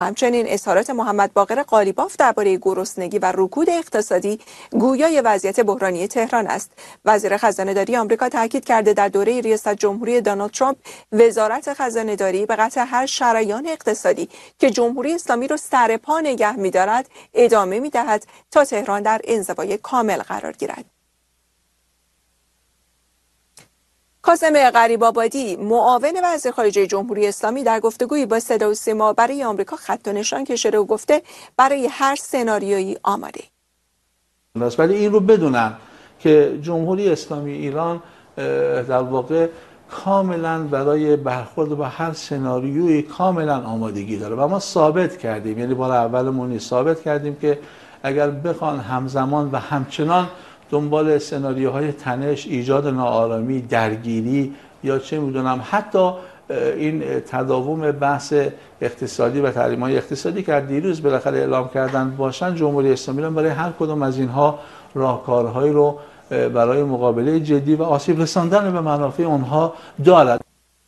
همچنین اظهارات محمد باقر قالیباف درباره گرسنگی و رکود اقتصادی گویای وضعیت بحرانی تهران است. وزیر خزانه‌داری آمریکا تاکید کرده در دوره ریاست جمهوری دونالد ترامپ وزارت خزانه‌داری به قطع هر شریان اقتصادی که جمهوری اسلامی را سر پا نگه می‌دارد ادامه می‌دهد تا تهران در انزوای کامل قرار گیرد. کاظم غریب‌آبادی معاون وزیر خارجه جمهوری اسلامی در گفتگویی با صدا و سیما برای آمریکا خط و نشان کشیده و گفته برای هر سناریویی آماده. ولی این رو بدونن که جمهوری اسلامی ایران در واقع کاملا برای برخورد با هر سناریویی کاملا آمادگی داره و ما ثابت کردیم، یعنی بار اولمون ثابت کردیم که اگر بخوان همزمان و همچنان دنبال سناریوهای تنش، ایجاد ناآرامی، درگیری یا چه میدونم حتی این تداوم بحث اقتصادی و تحریم‌های اقتصادی که دیروز بالاخره اعلام کردن باشن، جمهوری اسلامی برای هر کدوم از اینها راهکارهایی رو برای مقابله جدی و آسیب رساندن به منافع اونها دارد.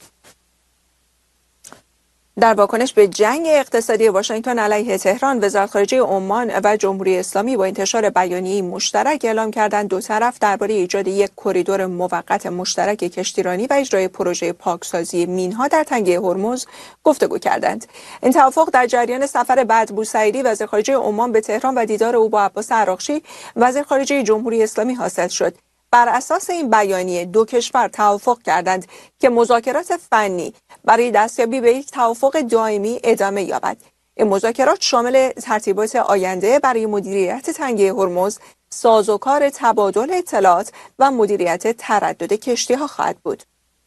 در واکنش به جنگ اقتصادی واشنگتن علیه تهران، وزارت خارجه عمان و جمهوری اسلامی با انتشار بیانیه‌ای مشترک اعلام کردند دو طرف درباره ایجاد یک کریدور موقت مشترک کشتیرانی و اجرای پروژه پاکسازی مین‌ها در تنگه هرمز گفتگو کردند. این توافق در جریان سفر بعد بوسعیدی وزیر خارجه عمان به تهران و دیدار او با عباس عراقچی وزیر خارجه جمهوری اسلامی حاصل شد. بر اساس این بیانیه دو کشور توافق کردند که مذاکرات فنی برای دستیابی به یک توافق دائمی ادامه یابد. این مذاکرات شامل ترتیبات آینده برای مدیریت تنگه هرمز، سازوکار تبادل اطلاعات و مدیریت تردد کشتی‌ها خواهد بود.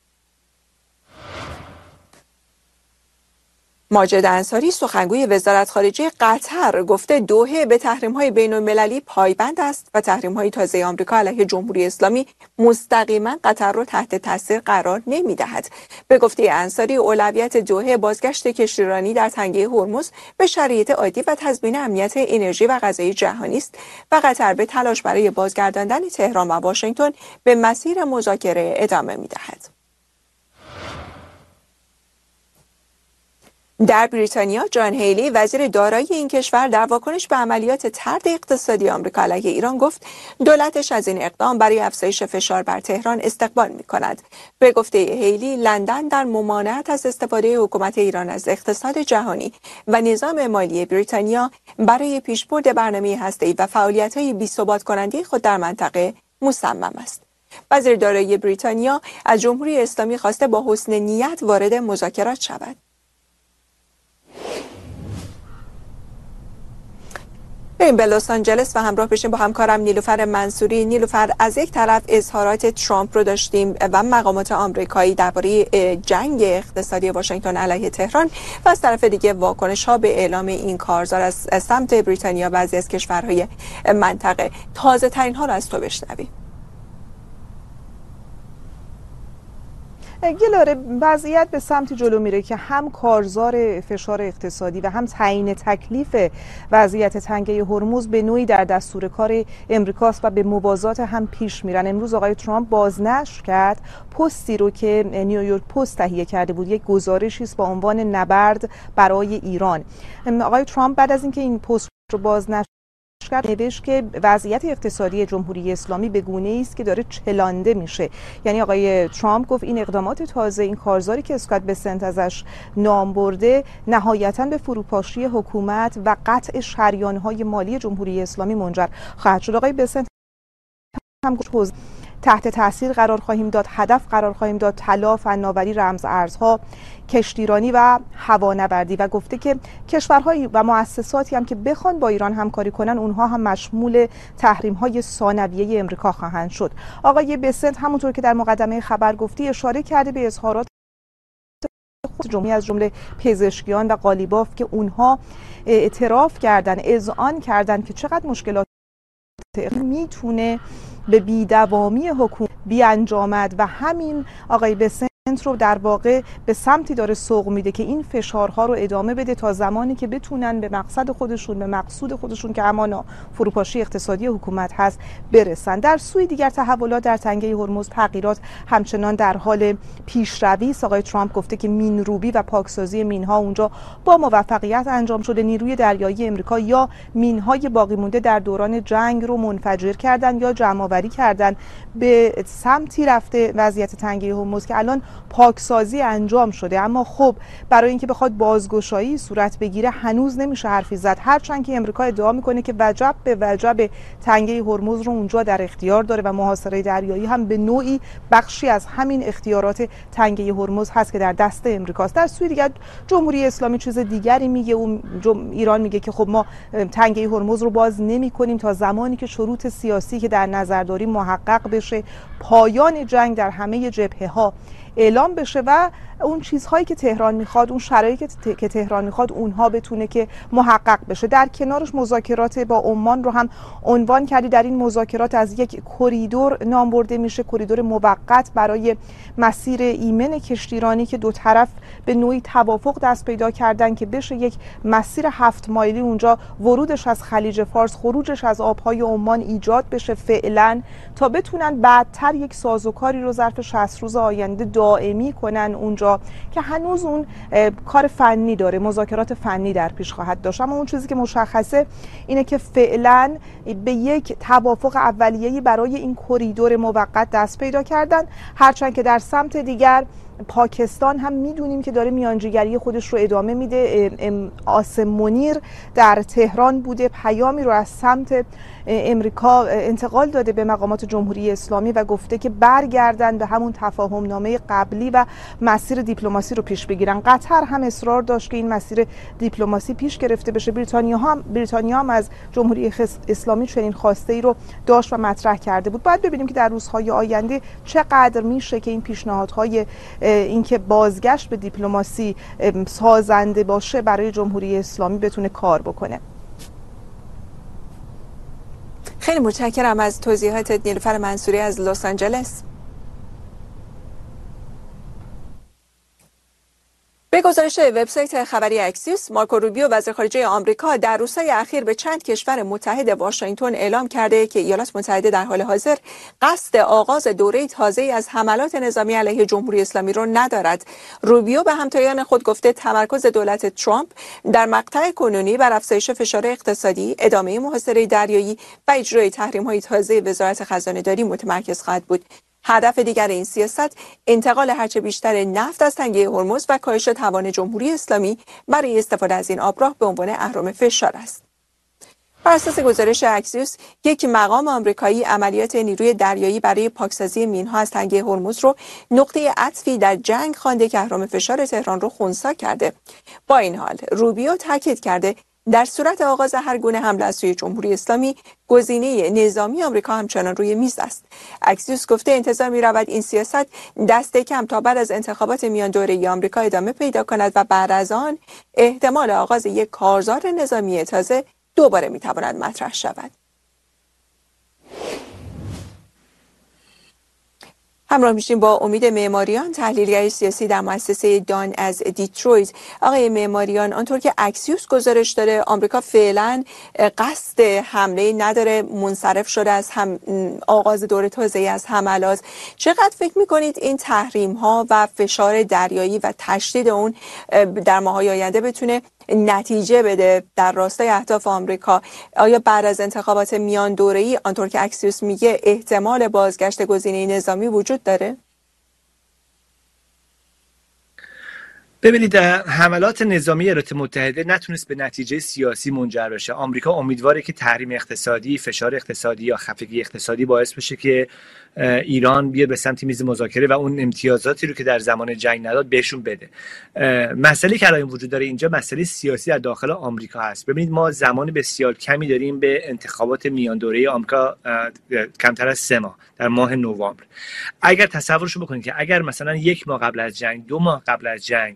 ماجد انصاری سخنگوی وزارت خارجه قطر گفته دوحه به تحریم‌های بین‌المللی پایبند است و تحریم‌های تازه آمریکا علیه جمهوری اسلامی مستقیما قطر را تحت تاثیر قرار نمی‌دهد. به گفته انصاری اولویت دوحه بازگشت کشتیرانی در تنگه هرمز به شرایط عادی و تضمین امنیت انرژی و غذایی جهانی است و قطر به تلاش برای بازگرداندن تهران و واشنگتن به مسیر مذاکره ادامه می‌دهد. در بریتانیا جان هیلی وزیر دارایی این کشور در واکنش به عملیات طرد اقتصادی آمریکا علیه ایران گفت دولتش از این اقدام برای افزایش فشار بر تهران استقبال می‌کند. به گفته هیلی لندن در ممانعت از استفاده حکومت ایران از اقتصاد جهانی و نظام مالی بریتانیا برای پیشبرد برنامه هسته‌ای و فعالیت‌های بی‌ثبات کننده خود در منطقه مصمم است. وزیر دارایی بریتانیا از جمهوری اسلامی خواسته با حسن نیت وارد مذاکرات شود. بریم به لس آنجلس و همراه بشیم با همکارم نیلوفر منصوری. نیلوفر، از یک طرف اظهارات ترامپ رو داشتیم و مقامات آمریکایی درباره جنگ اقتصادی واشنگتن علیه تهران و از طرف دیگه واکنش ها به اعلام این کارزار از سمت بریتانیا و بعضی از کشورهای منطقه. تازه ترین ها رو از تو بشنویم. گلاره، وضعیت به سمت جلو میره که هم کارزار فشار اقتصادی و هم تعیین تکلیف وضعیت تنگه هرمز به نوعی در دستور کار امریکاست و به موازات هم پیش میرن. امروز آقای ترامپ بازنشر کرد پستی رو که نیویورک پست تهیه کرده بود، یک گزارشی است با عنوان نبرد برای ایران. آقای ترامپ بعد از اینکه این پست رو بازنشر نوشت که وضعیت اقتصادی جمهوری اسلامی به گونه‌ای است که داره چلانده میشه. یعنی آقای ترامپ گفت این اقدامات تازه، این کارزاری که اسکات بسنت ازش نام برده، نهایتاً به فروپاشی حکومت و قطع شریان‌های مالی جمهوری اسلامی منجر خواهد شد. آقای بسنت هم گفت تحت تاثیر قرار خواهیم داد، هدف قرار خواهیم داد طلا، فناوری، رمز ارزها، کشتیرانی و هوانوردی و گفته که کشورهایی و مؤسساتی هم که بخوان با ایران همکاری کنن اونها هم مشمول تحریم‌های ثانویه امریکا خواهند شد. آقای بسنت همونطور که در مقدمه خبر گفتی اشاره کرده به اظهارات خود جمعی از جمله پزشکیان و قالیباف که اونها اعتراف کردن، اذعان کردن که چقدر مشکلات میتونه به بیدوامی حکومت بیانجامد و همین آقای بسنت رو در واقع به سمتی داره سوق میده که این فشارها رو ادامه بده تا زمانی که بتونن به مقصد خودشون، به مقصود خودشون که همانا فروپاشی اقتصادی حکومت هست برسن. در سوی دیگر تحولات در تنگه هرمز، تغییرات همچنان در حال پیشروی است. آقای ترامپ گفته که مین‌روبی و پاکسازی مین‌ها اونجا با موفقیت انجام شده. نیروی دریایی امریکا یا مین‌های باقی مونده در دوران جنگ رو منفجر کردن یا جمع‌آوری کردن، به سمتی رفته وضعیت تنگه هرمز که الان پاکسازی انجام شده. اما خب برای اینکه بخواد بازگشایی صورت بگیره هنوز نمیشه حرفی زد، هرچند که امریکا ادعا میکنه که وجب به وجب تنگه هرمز رو اونجا در اختیار داره و محاصره دریایی هم به نوعی بخشی از همین اختیارات تنگه هرمز هست که در دست امریکاست. در سوی دیگر جمهوری اسلامی چیز دیگری میگه. ایران میگه که خب ما تنگه هرمز رو باز نمی‌کنیم تا زمانی که شروط سیاسی که در نظر داریم محقق بشه، پایان جنگ در همه جبهه‌ها اعلام بشه و اون چیزهایی که تهران میخواد، اون شرایطی که تهران میخواد اونها بتونه که محقق بشه. در کنارش مذاکرات با عمان رو هم عنوان کردی. در این مذاکرات از یک کریدور نام برده میشه، کریدور موقت برای مسیر ایمن کشتیرانی که دو طرف به نوعی توافق دست پیدا کردن که بشه یک مسیر 7 مایلی اونجا، ورودش از خلیج فارس، خروجش از آبهای عمان ایجاد بشه فعلا، تا بتونن بعدتر یک سازوکاری رو ظرف 60 روز آینده دائمی کنن اونجا که هنوز اون کار فنی داره، مذاکرات فنی در پیش خواهد داشت. اما اون چیزی که مشخصه اینه که فعلا به یک توافق اولیه‌ای برای این کریدور موقت دست پیدا کردن، هرچند که در سمت دیگر پاکستان هم میدونیم که داره میانجیگری خودش رو ادامه میده. عاصم منیر در تهران بوده، پیامی رو از سمت امریکا انتقال داده به مقامات جمهوری اسلامی و گفته که برگردن به همون تفاهم نامه قبلی و مسیر دیپلماسی رو پیش بگیرن. قطر هم اصرار داشت که این مسیر دیپلماسی پیش گرفته بشه. بریتانیا هم از جمهوری اسلامی چنین خواسته ای رو داشت و مطرح کرده بود. باید ببینیم که در روزهای آینده چقدر میشه که این پیشنهادهای اینکه بازگشت به دیپلماسی سازنده باشه برای جمهوری اسلامی بتونه کار بکنه. خیلی متشکرم از توضیحاتت نیلوفر منصوری از لس آنجلس. به گزارش وبسایت خبری اکسیوس، مارکو روبیو وزیر خارجه آمریکا در روزهای اخیر به چند کشور متحد واشنگتن اعلام کرده که ایالات متحده در حال حاضر قصد آغاز دوره تازه‌ای از حملات نظامی علیه جمهوری اسلامی را ندارد. روبیو به همتایان خود گفته تمرکز دولت ترامپ در مقطع کنونی بر افزایش فشار اقتصادی، ادامه محاصره دریایی و اجرای تحریم‌های تازه وزارت خزانه‌داری متمرکز خواهد بود. هدف دیگر این سیاست انتقال هرچه بیشتر نفت از تنگه هرمز و کاهش توان جمهوری اسلامی برای استفاده از این آبراه به عنوان اهرم فشار است. بر اساس گزارش اکسیوس، یک مقام آمریکایی عملیات نیروی دریایی برای پاکسازی مین‌ها از تنگه هرمز رو نقطه عطفی در جنگ خوانده که اهرم فشار تهران رو خنثی کرده. با این حال روبیو تاکید کرده در صورت آغاز هر گونه حمله از سوی جمهوری اسلامی، گزینه نظامی آمریکا همچنان روی میز است. اکسیوس گفته انتظار می‌رود این سیاست دست کم تا بعد از انتخابات میان دوره‌ای آمریکا ادامه پیدا کند و بعد از آن احتمال آغاز یک کارزار نظامی تازه دوباره می‌تواند مطرح شود. همراه میشیم با امید معماریان، تحلیلگر سیاسی در مؤسسه دان از دیترویت. آقای معماریان، آنطور که اکسیوس گزارش داره آمریکا فعلا قصد حمله نداره، منصرف شده از آغاز دوره تازه‌ای از حملات. چقدر فکر میکنید این تحریم ها و فشار دریایی و تشدید اون در ماه‌های آینده بتونه نتیجه بده در راستای اهداف آمریکا؟ آیا بعد از انتخابات میان دوره‌ای آنطور که اکسیوس میگه احتمال بازگشت گزینه نظامی وجود داره؟ ببینید، حملات نظامی ایالات متحده نتونست به نتیجه سیاسی منجر بشه. آمریکا امیدواره که تحریم اقتصادی، فشار اقتصادی یا خفگی اقتصادی باعث بشه که ایران بیاد به سمت میز مذاکره و اون امتیازاتی رو که در زمان جنگ نداد بهشون بده. مسئله که الان وجود داره اینجا مسئله سیاسی در داخل آمریکا هست. ببینید، ما زمان بسیار کمی داریم به انتخابات میان دوره‌ای آمریکا، کمتر از 3 ماه، در ماه نوامبر. اگر تصورشو بکنید که اگر مثلا 1 ماه قبل از جنگ، 2 ماه قبل از جنگ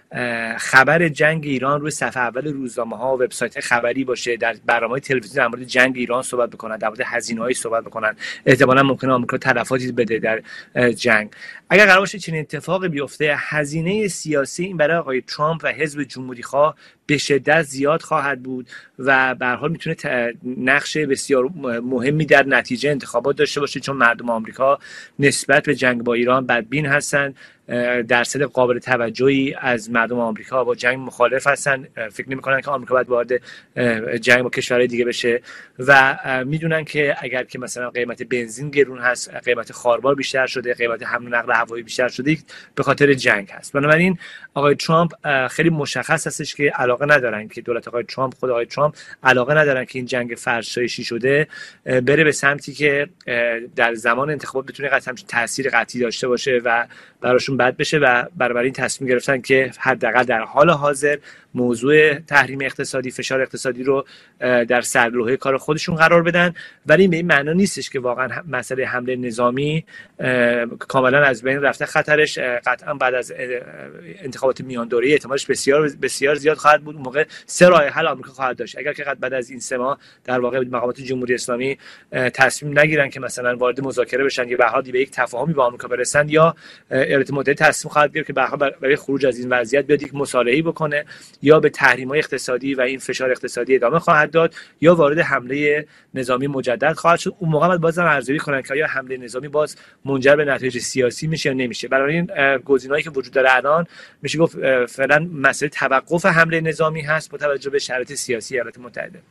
خبر جنگ ایران روی صفحه اول روزنامه‌ها و وبسایت خبری باشه، در برنامه‌های تلویزیونی در مورد جنگ ایران صحبت بکنن، در مورد هزینه‌های صحبت بکنن، احتمالاً ممکنه آمریکا تلفاتی بده در جنگ. اگر قرار باشه چنین اتفاقی بیفته، هزینه سیاسی این برای آقای ترامپ و حزب جمهوری‌خواه به شدت زیاد خواهد بود و به هر حال میتونه نقش بسیار مهمی در نتیجه انتخابات داشته باشه، چون مردم آمریکا نسبت به جنگ با ایران بدبین هستن. درصد قابل توجهی از مردم آمریکا با جنگ مخالف هستن، فکر نمی‌کنن که آمریکا باید وارد جنگ با کشورهای دیگه بشه و میدونن که اگر که مثلا قیمت بنزین گرون هست، قیمت خاربار بیشتر شده، قیمت حمل و نقل هوایی بیشتر شده، به خاطر جنگ هست. بنابراین آقای ترامپ خیلی مشخص هستش که علاقه ندارن که دولت آقای ترامپ، خود آقای ترامپ علاقه ندارن که این جنگ فرسایشی شده بره به سمتی که در زمان انتخابات بتونه قطعا تاثیر قطعی داشته باشه و براشون بد بشه و برای این تصمیم گرفتن که حداقل در حال حاضر موضوع تحریم اقتصادی، فشار اقتصادی رو در سرلوحه کار خودشون قرار بدن. ولی به این معنا نیستش که واقعا مسئله حمله نظامی کاملا از بین رفته. خطرش قطعا بعد از انتخابات میان دوره‌ای احتمالش بسیار بسیار زیاد خواهد بود. اون موقع سه راه حل آمریکا خواهد داشت. اگر که بعد از این 3 ماه در واقع مقامات جمهوری اسلامی تصمیم نگیرن که مثلا وارد مذاکره بشن یا به هر به یک تفاهمی با آمریکا برسن، یا ایالات متحده تصمیم خواهد گرفت که به هر حال برای خروج از این وضعیت بیاد یک مصالحه‌ای بکنه، یا به تحریم‌های اقتصادی و این فشار اقتصادی ادامه خواهد داد، یا وارد حمله نظامی مجدد خواهد شد. اون موقع باز هم ارزیابی کنن که آیا حمله نظامی باز منجر به نتایج سیاسی میشه یا نمیشه. برای این گزینه‌ای که وجود داره الان میشه گفت فعلا مسئله توقف حمله نظامی هست با توجه به شرایط سیاسی ایالات متحده.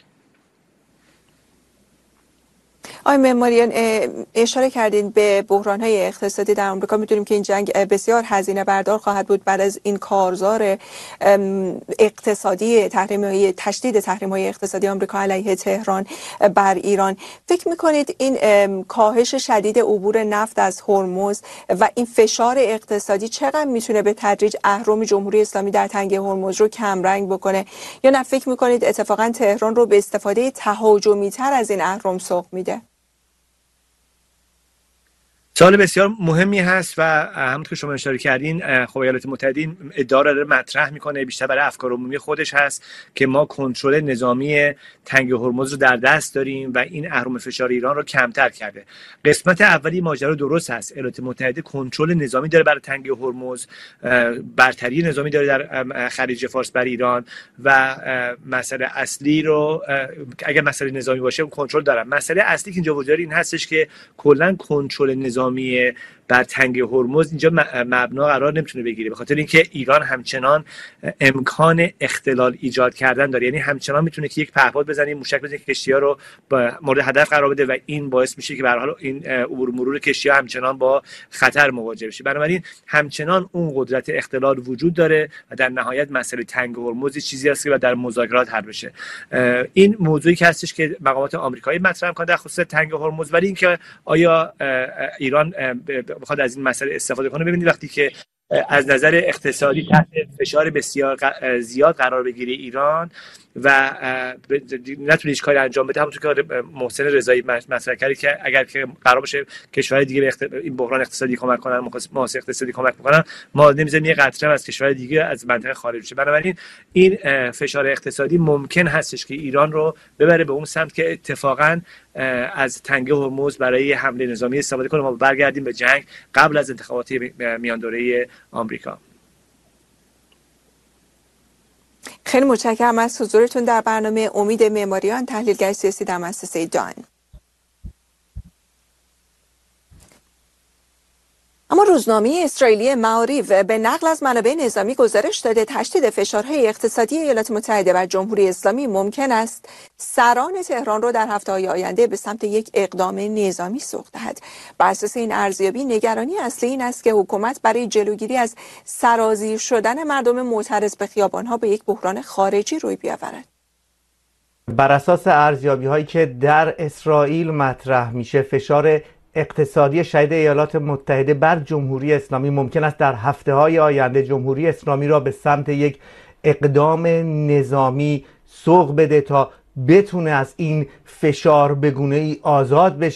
آقای معماریان، اشاره کردین به بحران‌های اقتصادی در آمریکا. می‌دونیم که این جنگ بسیار هزینه بردار خواهد بود. بعد از این کارزار اقتصادی تشدید تحریم‌های اقتصادی آمریکا علیه تهران بر ایران، فکر می‌کنید این کاهش شدید عبور نفت از هرمز و این فشار اقتصادی چقدر میتونه به تدریج اهرم جمهوری اسلامی در تنگه هرمز رو کمرنگ بکنه، یا نه فکر می‌کنید اتفاقاً تهران رو به استفاده تهاجمی‌تر از این اهرم سوق میده؟ سوال بسیار مهمی هست و همونطور که شما اشاره کردین، خب ایالات متحده ادعا رو مطرح میکنه، بیشتر برای افکار عمومی خودش هست که ما کنترل نظامی تنگ هرمز رو در دست داریم و این اهرم فشار ایران رو کمتر کرده. قسمت اولی ماجرا درست هست، ایالات متحده کنترل نظامی داره برای تنگ هرمز، برتری نظامی داره در خلیج فارس بر ایران و مسئله اصلی رو اگر مسئله نظامی باشه کنترل داره. مسئله اصلی که اینجا وجود داره این هستش که کلا کنترل نظامی بر تنگه هرمز اینجا مبنا قرار نمیتونه بگیره، به خاطر اینکه ایران همچنان امکان اختلال ایجاد کردن داره. یعنی همچنان میتونه که یک پهپاد بزنه، موشک بزنه که کشتی‌ها رو مورد هدف قرار بده و این باعث میشه که به هر حال این عبور مرور کشتی‌ها همچنان با خطر مواجه بشه. بنابراین همچنان اون قدرت اختلال وجود داره و در نهایت مسئله تنگه هرمز چیزی است که در مذاکرات حل بشه. این موضوعی که هستش که مقامات آمریکایی مطرح می‌کنن در خصوص تنگه هرمز. ولی اینکه آیا ایران بخواد از این مسئله استفاده کنه، ببینید وقتی که از نظر اقتصادی تحت فشار بسیار زیاد قرار بگیره ایران و نتونه هیچ کاری انجام بده، همونطور که محسن رضایی مطرح کرد که اگر که قرار باشه کشورهای دیگه به این بحران اقتصادی کمک کنن، محاسبه اقتصادی کمک بکنن، ما نمیذاریم یه قطره از کشورهای دیگه از منطقه خارج بشه. بنابراین این فشار اقتصادی ممکن هستش که ایران رو ببره به اون سمت که اتفاقاً از تنگه هرمز برای حمله نظامی استفاده کنه. ما برگردیم به جنگ قبل از انتخابات میان دوره آمریکا. خیلی متشکرم از حضورتون در برنامه. امید معماریان، تحلیلگر سیاسی در مؤسسه دان. اما روزنامه اسرائیلی معاریف به نقل از منابع نظامی گزارش داده تشدید فشارهای اقتصادی ایالات متحده بر جمهوری اسلامی ممکن است سران تهران را در هفته‌های آینده به سمت یک اقدام نظامی سوق دهد. بر اساس این ارزیابی، نگرانی اصلی این است که حکومت برای جلوگیری از سرازیر شدن مردم معترض به خیابان‌ها به یک بحران خارجی روی بیاورد. بر اساس ارزیابی‌هایی که در اسرائیل مطرح میشه، فشار اقتصادی شدید ایالات متحده بر جمهوری اسلامی ممکن است در هفته‌های آینده جمهوری اسلامی را به سمت یک اقدام نظامی سوق بده تا بتونه از این فشار به گونه‌ای آزاد بشه.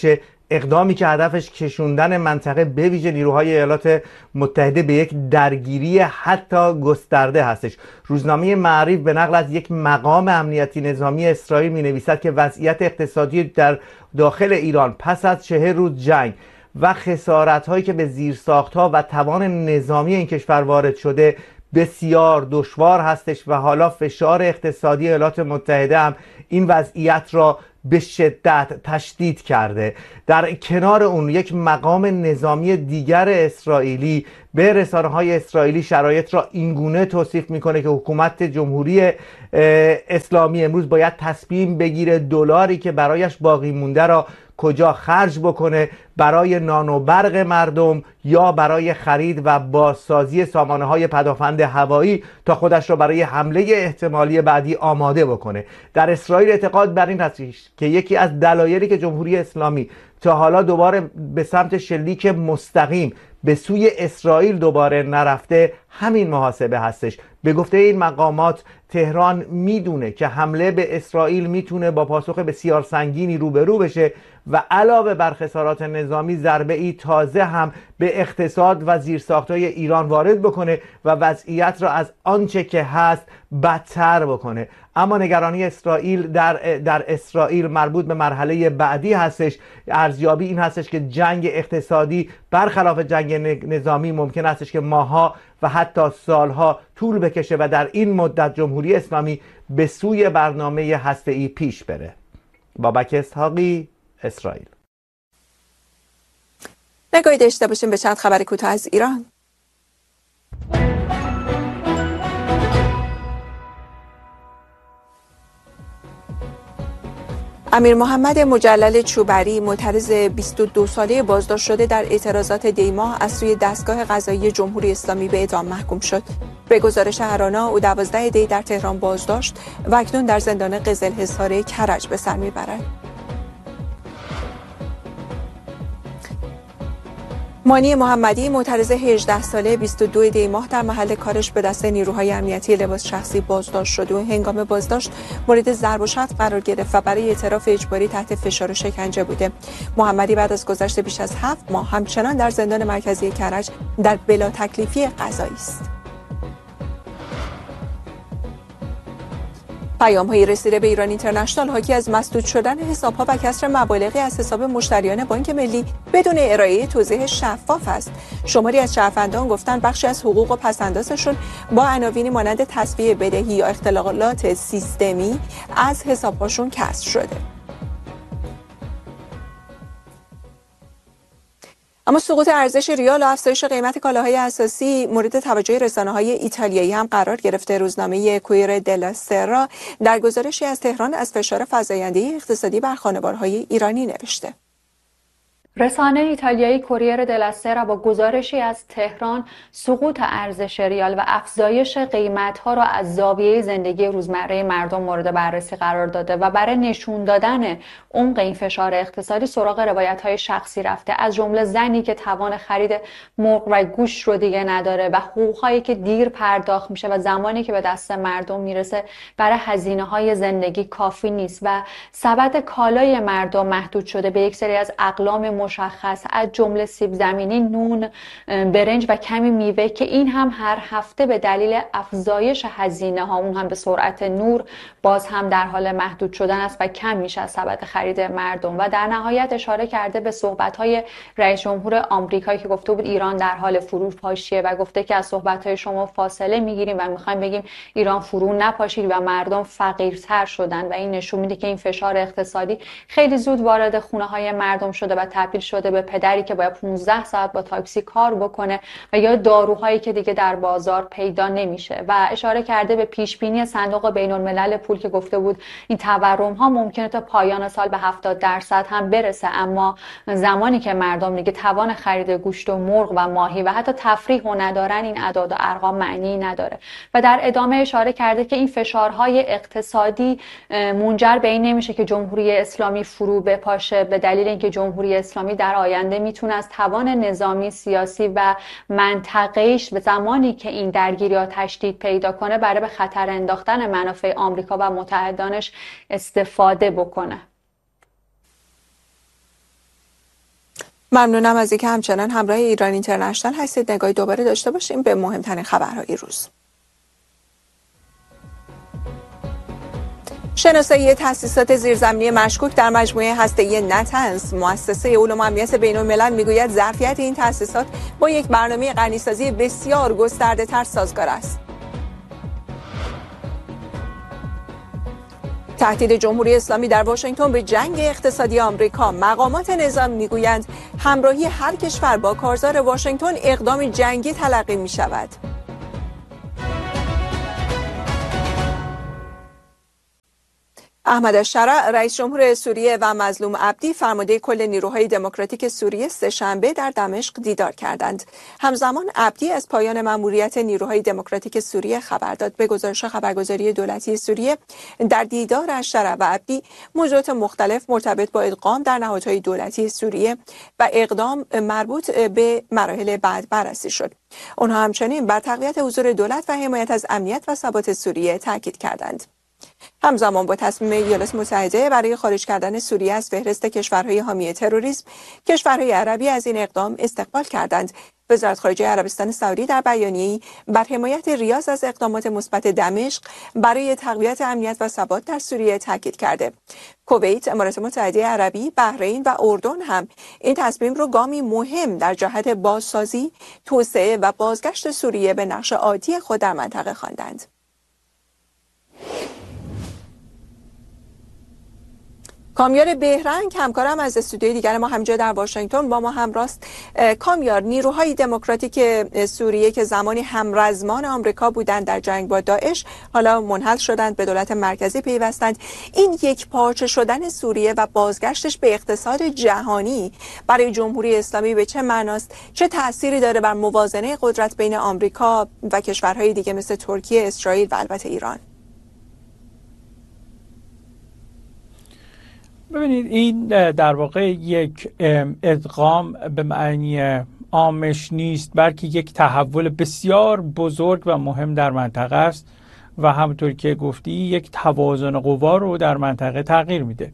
اقدامی که هدفش کشوندن منطقه به ویژه نیروهای ایالات متحده به یک درگیری حتی گسترده هستش. روزنامه معریف به نقل از یک مقام امنیتی نظامی اسرائیل می نویسد که وضعیت اقتصادی در داخل ایران پس از 40 روز جنگ و خسارت‌هایی که به زیرساخت‌ها و توان نظامی این کشور وارد شده بسیار دشوار هستش و حالا فشار اقتصادی ایالات متحده هم این وضعیت را به شدت تشدید کرده. در کنار اون یک مقام نظامی دیگر اسرائیلی به رسانه‌های اسرائیلی شرایط را اینگونه توصیف میکنه که حکومت جمهوری اسلامی امروز باید تصمیم بگیره دلاری که برایش باقی مونده را کجا خرج بکنه، برای نان و برق مردم یا برای خرید و بازسازی سامانه‌های پدافند هوایی تا خودش را برای حمله احتمالی بعدی آماده بکنه. در اسرائیل اعتقاد بر این هست که یکی از دلایلی که جمهوری اسلامی تا حالا دوباره به سمت شلیک مستقیم به سوی اسرائیل دوباره نرفته همین محاسبه هستش. به گفته این مقامات تهران میدونه که حمله به اسرائیل میتونه با پاسخ بسیار سنگینی روبرو بشه و علاوه بر خسارات نظامی ضربه ای تازه هم به اقتصاد و زیرساخت‌های ایران وارد بکنه و وضعیت را از آنچه که هست بدتر بکنه. اما نگرانی اسرائیل در اسرائیل مربوط به مرحله بعدی هستش. ارزیابی این هستش که جنگ اقتصادی برخلاف جنگ نظامی ممکن هستش که ماها و حتی سالها طول بکشه و در این مدت جمهوری اسلامی به سوی برنامه هسته‌ای پیش بره. بابک اسحاقی، اسرائیل. نگاهی داشته باشیم به چند خبر کوتاه از ایران. امیر محمد مجلل چوبری معترض 22 ساله بازداشت شده در اعتراضات دیماه از سوی دستگاه قضایی جمهوری اسلامی به اعدام محکوم شد. به گزارش هرانا او 12 دی در تهران بازداشت و اکنون در زندان قزلحصار کرج به سر میبرد. مانی محمدی معترض 18 ساله 22 دی ماه در محل کارش به دست نیروهای امنیتی لباس شخصی بازداشت شد و هنگام بازداشت مورد ضرب و شتم قرار گرفت و برای اعتراف اجباری تحت فشار و شکنجه بوده. محمدی بعد از گذشت بیش از 7 ماه همچنان در زندان مرکزی کرج در بلا تکلیفی قضایی است. پیام‌های رسیده به ایران اینترنشنال حاکی از مسدود شدن حساب‌ها و کسر مبالغی از حساب مشتریان بانک ملی بدون ارائه توضیح شفاف است. شماری از شهروندان گفتند بخشی از حقوق و پس‌اندازشون با عناوینی مانند تسویه بدهی یا اختلالات سیستمی از حساب‌هاشون کسر شده. اما سقوط ارزش ریال و افزایش قیمت کالاهای اساسی مورد توجه رسانه‌های ایتالیایی هم قرار گرفته. روزنامه کویر دلا سرا در گزارشی از تهران از فشار فزاینده اقتصادی بر خانوارهای ایرانی نوشته. رسانه ایتالیایی کوریر دلا سرا با گزارشی از تهران سقوط ارزش ریال و افزایش قیمت‌ها را از زاویه زندگی روزمره مردم مورد بررسی قرار داده و برای نشون دادن عمق این فشار اقتصادی سراغ روایت‌های شخصی رفته، از جمله زنی که توان خرید مرغ و گوشت رو دیگه نداره و حقوق‌هایی که دیر پرداخت میشه و زمانی که به دست مردم میرسه برای هزینه‌های زندگی کافی نیست و سبد کالای مردم محدود شده به یک سری از اقلام مشخص از جمله سیب زمینی، نون، برنج و کمی میوه که این هم هر هفته به دلیل افزایش هزینه ها اون هم به سرعت نور باز هم در حال محدود شدن است و کم میشه از سبد خرید مردم. و در نهایت اشاره کرده به صحبت‌های رئیس جمهور آمریکا که گفته بود ایران در حال فروپاشیه و گفته که از صحبت‌های شما فاصله میگیریم و میخوایم بگیم ایران فرو نپاشید و مردم فقیرتر شدن و این نشون میده که این فشار اقتصادی خیلی زود وارد خونه‌های مردم شده و تبدیل شده به پدری که باید 15 ساعت با تاکسی کار بکنه و یا داروهایی که دیگه در بازار پیدا نمیشه. و اشاره کرده به پیش بینی صندوق بین‌الملل پول که گفته بود این تورم ها ممکنه تا پایان سال به 70% هم برسه، اما زمانی که مردم دیگه توان خرید گوشت و مرغ و ماهی و حتی تفریح و ندارن این اعداد و ارقام معنی نداره. و در ادامه اشاره کرده که این فشارهای اقتصادی منجر به این نمیشه که جمهوری اسلامی فرو بپاشه، به دلیل اینکه جمهوری اسلامی در آینده میتونه از توان نظامی، سیاسی و منطقه‌ایش به زمانی که این درگیری‌ها تشدید پیدا کنه برای به خطر انداختن منافع آمریکا و متحدانش استفاده بکنه. ممنونم از اینکه همچنان همراه ایران اینترنشنال هستید. نگاهی دوباره داشته باشیم به مهمترین خبرهای روز. شناسایی تأسیسات زیرزمینی مشکوک در مجموعه هسته‌ای نتنز. مؤسسه علوم و امنیت بین‌الملل میگوید ظرفیت این تأسیسات با یک برنامه غنیسازی بسیار گسترده‌تر سازگار است. تهدید جمهوری اسلامی در واشنگتن به جنگ اقتصادی آمریکا. مقامات نظام میگویند همراهی هر کشور با کارزار واشنگتن اقدام جنگی تلقی می شود. احمد الشرع رئیس جمهور سوریه و مظلوم عبدی فرمانده کل نیروهای دموکراتیک سوریه سه‌شنبه در دمشق دیدار کردند. همزمان عبدی از پایان مأموریت نیروهای دموکراتیک سوریه خبر داد. به گزارش خبرگزاری دولتی سوریه، در دیدار الشرع و عبدی موضوعات مختلف مرتبط با ادغام در نهادهای دولتی سوریه و اقدام مربوط به مراحل بعد بررسی شد. آنها همچنین بر تقویت حضور دولت و حمایت از امنیت و ثبات سوریه تاکید کردند. همزمان با تصمیم ایالات متحده برای خارج کردن سوریه از فهرست کشورهای حامی تروریسم، کشورهای عربی از این اقدام استقبال کردند. وزارت خارجه عربستان سعودی در بیانیه‌ای بر حمایت ریاض از اقدامات مثبت دمشق برای تقویت امنیت و ثبات در سوریه تاکید کرده. کویت، امارات متحده عربی، بحرین و اردن هم این تصمیم را گامی مهم در جهت بازسازی، توسعه و بازگشت سوریه به نقش عادی خود در منطقه خواندند. کامیار بهرنگ همکارم از استودیوی دیگر ما همینجا در واشنگتن با ما همراست. کامیار، نیروهای دموکراتیک سوریه که زمانی همرزمان آمریکا بودند در جنگ با داعش، حالا منحل شدند، به دولت مرکزی پیوستند. این یک پارچه شدن سوریه و بازگشتش به اقتصاد جهانی برای جمهوری اسلامی به چه معناست؟ چه تأثیری داره بر موازنه قدرت بین آمریکا و کشورهای دیگه مثل ترکیه، اسرائیل و البته ایران؟ ببینید، این در واقع یک ادغام به معنی عامش نیست، بلکه یک تحول بسیار بزرگ و مهم در منطقه است و همونطور که گفتی یک توازن قوا رو در منطقه تغییر میده.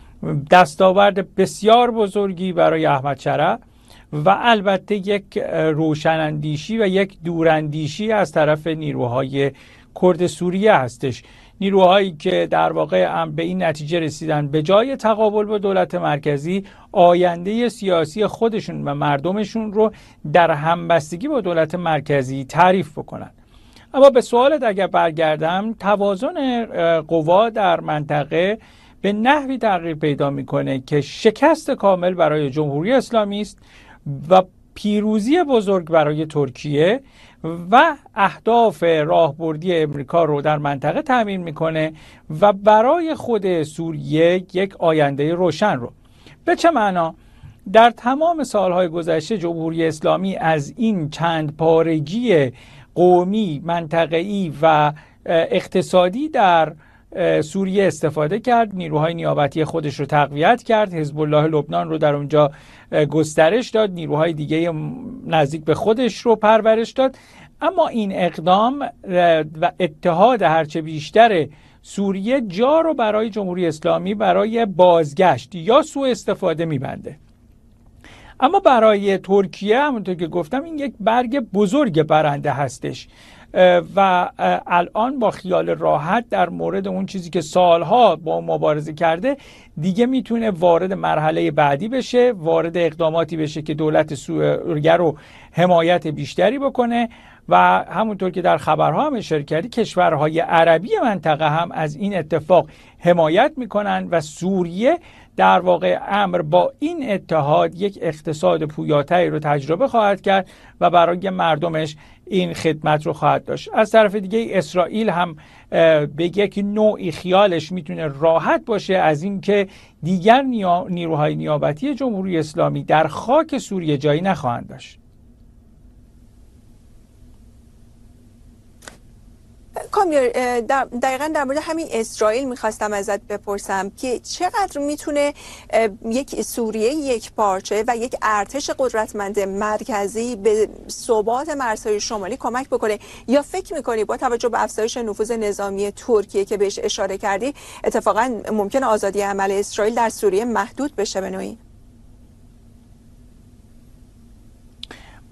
دستاورد بسیار بزرگی برای احمد شرع و البته یک روشناندیشی و یک دوراندیشی از طرف نیروهای کرد سوریه هستش. نیروهایی که در واقع به این نتیجه رسیدن به جای تقابل با دولت مرکزی، آینده سیاسی خودشون و مردمشون رو در همبستگی با دولت مرکزی تعریف بکنن. اما به سوالت اگر برگردم، توازن قوا در منطقه به نحوی تغییر پیدا میکنه که شکست کامل برای جمهوری اسلامی است و پیروزی بزرگ برای ترکیه و اهداف راهبردی امریکا رو در منطقه تامین میکنه و برای خود سوریه یک آینده روشن رو. به چه معنا؟ در تمام سالهای گذشته جمهوری اسلامی از این چند پارگی قومی، منطقه‌ای و اقتصادی در سوریه استفاده کرد. نیروهای نیابتی خودش رو تقویت کرد، حزب الله لبنان رو در اونجا گسترش داد، نیروهای دیگه نزدیک به خودش رو پرورش داد. اما این اقدام و اتحاد هرچه بیشتر سوریه جا رو برای جمهوری اسلامی برای بازگشت یا سوء استفاده میبنده. اما برای ترکیه همونطور که گفتم این یک برگ بزرگ برنده هستش و الان با خیال راحت در مورد اون چیزی که سالها با مبارزه کرده دیگه میتونه وارد مرحله بعدی بشه، وارد اقداماتی بشه که دولت سوریه رو حمایت بیشتری بکنه و همونطور که در خبرها هم اشاره کردی کشورهای عربی منطقه هم از این اتفاق حمایت میکنن و سوریه در واقع امر با این اتحاد یک اقتصاد پویاتری رو تجربه خواهد کرد و برای مردمش این خدمت رو خواهد داشت. از طرف دیگه اسرائیل هم به یک نوعی خیالش میتونه راحت باشه از این که دیگر نیروهای نیابتی جمهوری اسلامی در خاک سوریه جایی نخواهند داشت. کامیار، دقیقا در مورد همین اسرائیل میخواستم ازت بپرسم که چقدر میتونه یک سوریه یک پارچه و یک ارتش قدرتمند مرکزی به ثبات مرزهای شمالی کمک بکنه، یا فکر میکنی با توجه به افزایش نفوذ نظامی ترکیه که بهش اشاره کردی اتفاقا ممکن آزادی عمل اسرائیل در سوریه محدود بشه به نوعی؟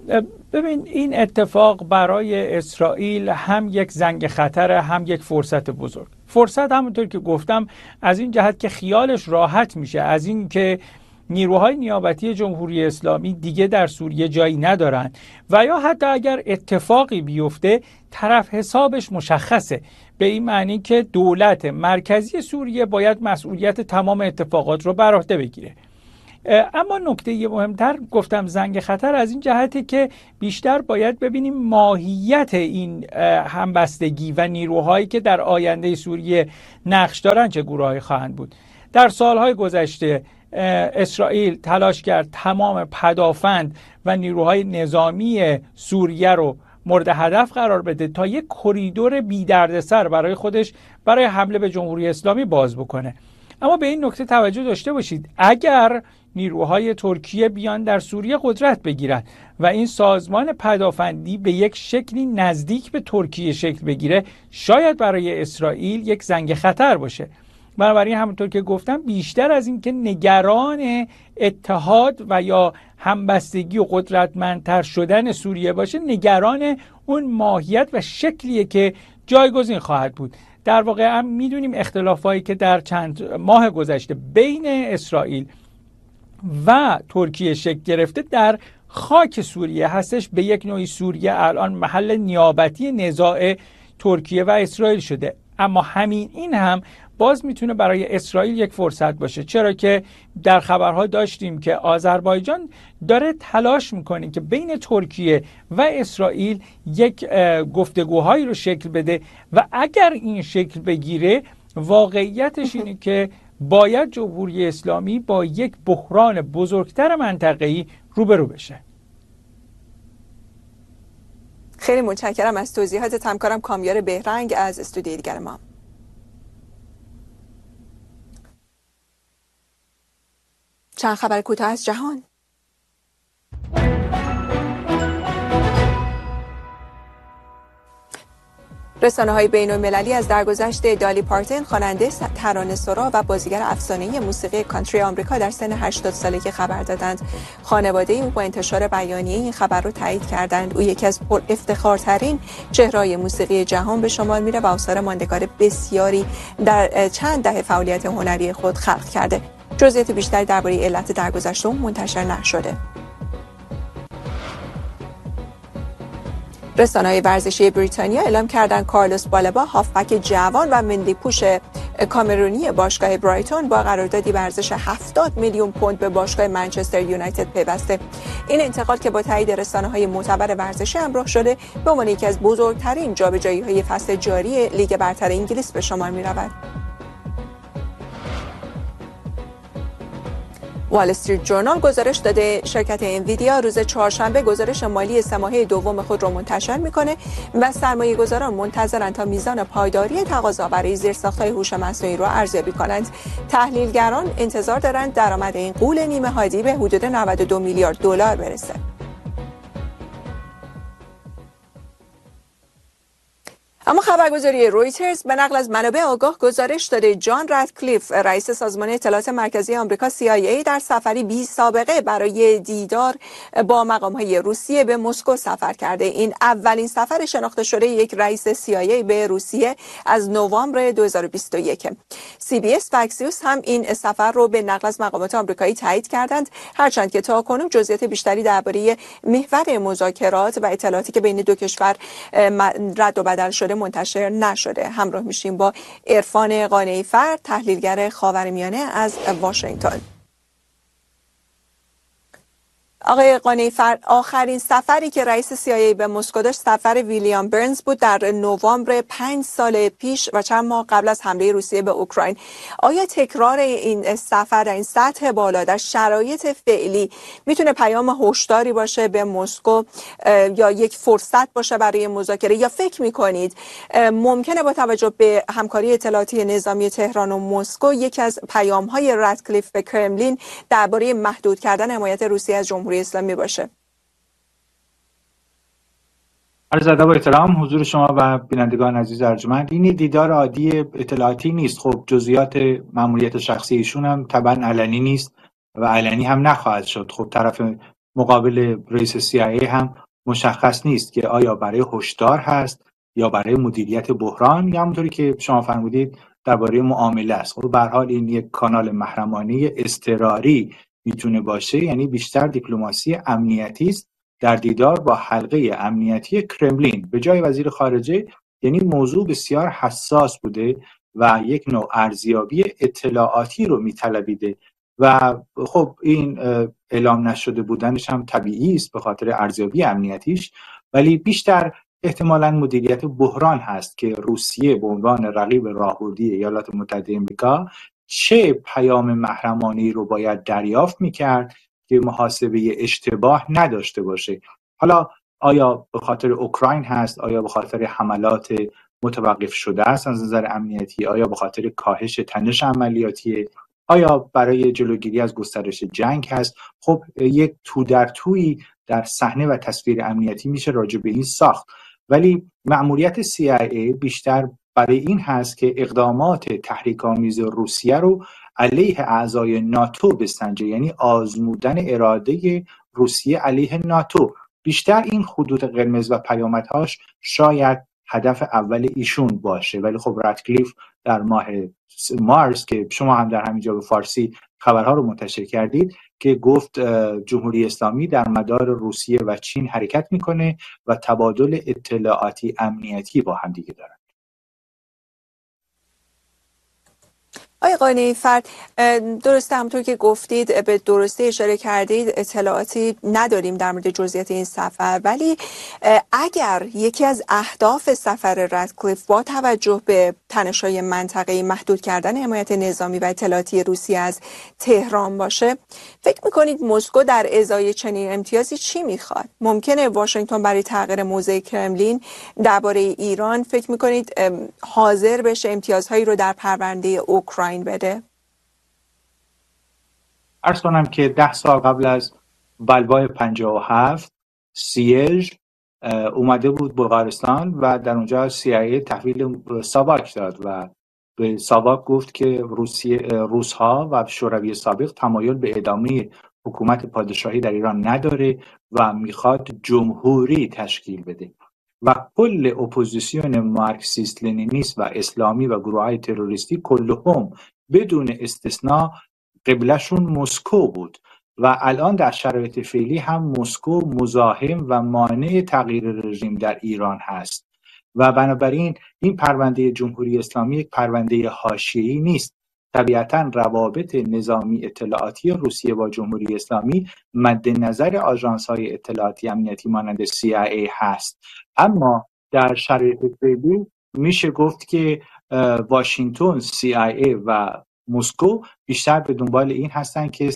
ببین این اتفاق برای اسرائیل هم یک زنگ خطر، هم یک فرصت بزرگ. فرصت همونطور که گفتم از این جهت که خیالش راحت میشه از این که نیروهای نیابتی جمهوری اسلامی دیگه در سوریه جایی ندارن و یا حتی اگر اتفاقی بیفته طرف حسابش مشخصه، به این معنی که دولت مرکزی سوریه باید مسئولیت تمام اتفاقات رو بر عهده بگیره. اما نکته مهمتر گفتم زنگ خطر از این جهته که بیشتر باید ببینیم ماهیت این همبستگی و نیروهایی که در آینده سوریه نقش دارن چه گروهایی خواهند بود. در سالهای گذشته اسرائیل تلاش کرد تمام پدافند و نیروهای نظامی سوریه رو مورد هدف قرار بده تا یک کریدور بی دردسر برای خودش برای حمله به جمهوری اسلامی باز بکنه. اما به این نکته توجه داشته باشید اگر نیروهای ترکیه بیان در سوریه قدرت بگیرن و این سازمان پدافندی به یک شکلی نزدیک به ترکیه شکل بگیره شاید برای اسرائیل یک زنگ خطر باشه. بنابراین همونطور که گفتم بیشتر از این که نگران اتحاد و یا همبستگی و قدرتمندتر شدن سوریه باشه نگران اون ماهیت و شکلیه که جایگزین خواهد بود. در واقع هم میدونیم اختلافایی که در چند ماه گذشته بین اسرائیل و ترکیه شکل گرفته در خاک سوریه هستش. به یک نوعی سوریه الان محل نیابتی نزاع ترکیه و اسرائیل شده. اما همین این هم باز میتونه برای اسرائیل یک فرصت باشه، چرا که در خبرها داشتیم که آذربایجان داره تلاش میکنه که بین ترکیه و اسرائیل یک گفتگوهایی رو شکل بده و اگر این شکل بگیره واقعیتش اینه که باید جمهوری اسلامی با یک بحران بزرگتر منطقه‌ای روبرو بشه. خیلی متشکرم از توضیحات همکارم کامیار بهرنگ از استودیوی دیگر ما. چند خبر کوتاه از جهان. رسانه‌های بین‌المللی از درگذشت دالی پارتن، خواننده ترانه‌سرا و بازیگر افسانه‌ای موسیقی کانتری آمریکا در سن 80 سالگی خبر دادند. خانواده او با انتشار بیانیه این خبر را تایید کردند. او یکی از پر افتخارترین چهره‌های موسیقی جهان به شمار میره و آثار ماندگار بسیاری در چند دهه فعالیت هنری خود خلق کرده. جزئیات بیشتری درباره علت درگذشت او منتشر نشده. رسانه‌های ورزشی بریتانیا اعلام کردند کارلوس بالبا، هافبک جوان و ملی پوش کامرونی باشگاه برایتون، با قراردادی به ارزش 70 میلیون پوند به باشگاه منچستر یونایتد پیوسته. این انتقال که با تایید رسانه‌های معتبر ورزشی همراه شده به عنوان یکی از بزرگترین جابجایی‌های فصل جاری لیگ برتر انگلیس به شمار می‌رود. وال استریت جورنال گزارش داده شرکت انویدیا روز چهارشنبه گزارش مالی سه ماهه دوم خود را منتشر میکنه و سرمایه‌گذاران منتظرند تا میزان پایداری تقاضا برای زیرساخت‌های هوش مصنوعی را ارزیابی کنند. تحلیلگران انتظار دارند درآمد این غول نیمه حادی به حدود 92 میلیارد دلار برسه. اما خبرگزاری رویترز به نقل از منابع آگاه گزارش داده جان رادکلیف، رئیس سازمان اطلاعات مرکزی آمریکا CIA، در سفری بی سابقه برای دیدار با مقام‌های روسیه به مسکو سفر کرده. این اولین سفر شناخته شده یک رئیس CIA به روسیه از نوامبر 2021. CBS و اکسیوس هم این سفر رو به نقل از مقامات آمریکایی تایید کردند، هرچند که تاکنون جزئیات بیشتری درباره محور مذاکرات و اطلاعاتی که بین دو کشور رد و بدل شده منتشر نشده. همراه میشیم با عرفان قانعی فرد، تحلیلگر خاورمیانه از واشنگتن. آقای قانعی فرد، آخرین سفری که رئیس CIA به مسکو داشت سفر ویلیام برنز بود در نوامبر 5 سال پیش و چند ماه قبل از حمله روسیه به اوکراین. آیا تکرار این سفر در این سطح بالا در شرایط فعلی میتونه پیام هشداری باشه به مسکو یا یک فرصت باشه برای مذاکره، یا فکر میکنید ممکنه با توجه به همکاری اطلاعاتی نظامی تهران و مسکو یکی از پیام‌های رادکلیف به کرملین درباره محدود کردن حمایت روسیه از جمهوری اسلامی باشه؟ عرض ادب و احترام حضور شما و بینندگان عزیز ارجمند. این دیدار عادی اطلاعاتی نیست. خب جزئیات ماموریت شخصی ایشون هم طبعا علنی نیست و علنی هم نخواهد شد. خب طرف مقابل رئیس CIA هم مشخص نیست که آیا برای هشدار هست یا برای مدیریت بحران یا همونطوری که شما فرمودید درباره معامله است. خب به هر حال این یک کانال محرمانه اضطراری میتونه باشه، یعنی بیشتر دیپلماسی امنیتی است در دیدار با حلقه امنیتی کرملین به جای وزیر خارجه. یعنی موضوع بسیار حساس بوده و یک نوع ارزیابی اطلاعاتی رو میطلبیده و خب این اعلام نشده بودنش هم طبیعی است به خاطر ارزیابی امنیتیش، ولی بیشتر احتمالاً مدیریت بحران هست که روسیه به عنوان رقیب راهبردی ایالات متحده آمریکا چه پیام محرمانه‌ای رو باید دریافت می‌کرد که محاسبه اشتباه نداشته باشه. حالا آیا به خاطر اوکراین هست، آیا به خاطر حملات متوقف شده است از نظر امنیتی، آیا به خاطر کاهش تنش عملیاتی، آیا برای جلوگیری از گسترش جنگ هست؟ خب یک تو در تویی در صحنه و تصویر امنیتی میشه راجع به این ساخت، ولی مأموریت CIA بیشتر برای این هست که اقدامات تحریک‌آمیز روسیه رو علیه اعضای ناتو بسنجه، یعنی آزمودن اراده روسیه علیه ناتو. بیشتر این خطوط قرمز و پیامدهاش شاید هدف اول ایشون باشه، ولی خب راتکلیف در ماه مارس که شما هم در همینجا به فارسی خبرها رو منتشر کردید که گفت جمهوری اسلامی در مدار روسیه و چین حرکت میکنه و تبادل اطلاعاتی امنیتی با هم دیگه دارن. آقای قانعی‌فر، درسته همونطور که گفتید به درستی اشاره کردید اطلاعاتی نداریم در مورد جزئیات این سفر، ولی اگر یکی از اهداف سفر راتکلیف با توجه به تنش‌های منطقه‌ای محدود کردن حمایت نظامی و اطلاعاتی روسیه از تهران باشه، فکر می‌کنید مسکو در ازای چنین امتیازی چی می‌خواد؟ ممکنه واشنگتن برای تغییر موضع کرملین درباره ایران فکر می‌کنید حاضر بشه امتیازهایی رو در پرونده اوکراین بده؟ عرض کنم که 10 سال قبل از بلوای 57 سیج اومده بود بلغارستان و در اونجا CIA تحویل ساواک داد و به ساواک گفت که روس‌ها و شوروی سابق تمایل به ادامه حکومت پادشاهی در ایران نداره و میخواد جمهوری تشکیل بده و کل اپوزیسیون مارکسیست لنینیست و اسلامی و گروه‌های تروریستی کلهم بدون استثناء قبلشون مسکو بود و الان در شرایط فعلی هم مسکو مزاحم و مانع تغییر رژیم در ایران هست و بنابراین این پرونده جمهوری اسلامی یک پرونده حاشیه‌ای نیست. طبیعتاً روابط نظامی اطلاعاتی روسیه با جمهوری اسلامی مد نظر آژانس‌های اطلاعاتی امنیتی مانند CIA هست، اما در شرایط فعلی میشه گفت که واشنگتن، CIA و مسکو بیشتر به دنبال این هستن که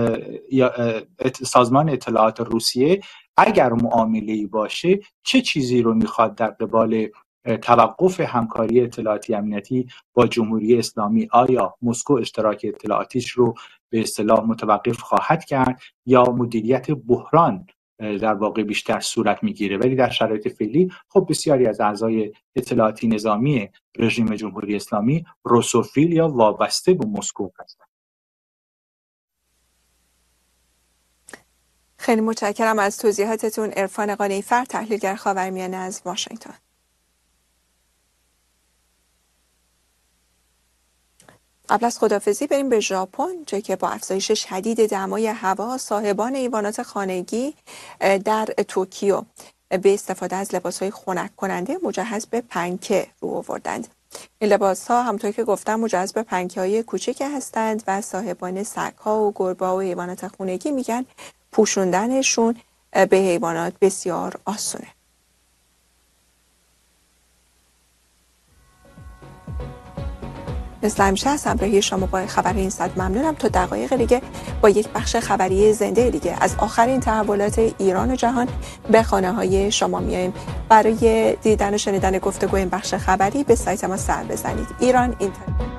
سازمان اطلاعات روسیه اگر معامله‌ای باشه چه چیزی رو میخواد در قبال توقف همکاری اطلاعاتی امنیتی با جمهوری اسلامی. آیا مسکو اشتراک اطلاعاتیش رو به اصطلاح متوقف خواهد کرد یا مدیریت بحران در واقع بیشتر صورت میگیره؟ ولی در شرایط فعلی خب بسیاری از اعضای اطلاعاتی نظامی رژیم جمهوری اسلامی روسوفیل یا وابسته به مسکو هستند. خیلی متشکرم از توضیحاتتون. عرفان قانعی‌فر، تحلیلگر خاورمیانه از واشنگتن. قبل از خداحافظی بریم به ژاپن، جایی که با افزایش شدید دمای هوا صاحبان ایوانات خانگی در توکیو به استفاده از لباس‌های خنک کننده مجهز به پنکه رو آوردند. این لباس‌ها همونطور که گفتم مجهز به پنکه‌های کوچک هستند و صاحبان سگ‌ها و گربه‌ها و حیوانات خانگی میگن پوشوندنشون به حیوانات بسیار آسونه. مثل همیشه از همراهی شما با خبر این ساعت ممنونم. تا دقایق دیگه با یک بخش خبری زنده دیگه از آخرین تحولات ایران و جهان به خانه‌های شما میایم. برای دیدن و شنیدن گفتگو این بخش خبری به سایت ما سر بزنید. ایران اینترنت.